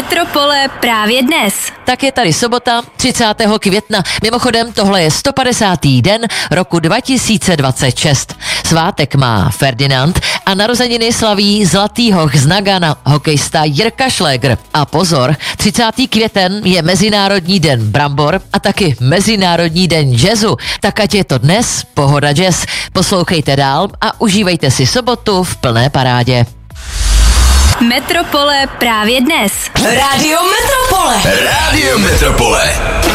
Metropole právě dnes. Tak je tady sobota 30. května. Mimochodem, tohle je 150. den roku 2026. Svátek má Ferdinand a narozeniny slaví zlatý hoch z Nagana, hokejista Jirka Šlégr. A pozor, 30. květen je Mezinárodní den brambor a taky Mezinárodní den jazzu. Tak ať je to dnes Pohoda Jazz. Poslouchejte dál a užívejte si sobotu v plné parádě. Metropole právě dnes. Rádio Metropole. Rádio Metropole.